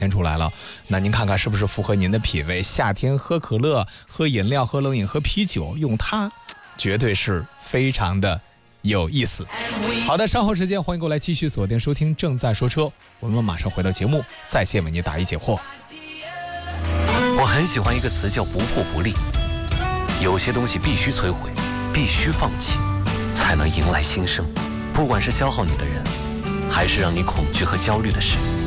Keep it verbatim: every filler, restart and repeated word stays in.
天出来了，那您看看是不是符合您的品味？夏天喝可乐、喝饮料、喝冷饮、喝啤酒，用它绝对是非常的有意思。好的，稍后时间欢迎过来继续锁定收听正在说车，我们马上回到节目，在线为您答疑解惑。 我很喜欢一个词叫不破不立，有些东西必须摧毁，必须放弃，才能迎来新生。不管是消耗你的人，还是让你恐惧和焦虑的事，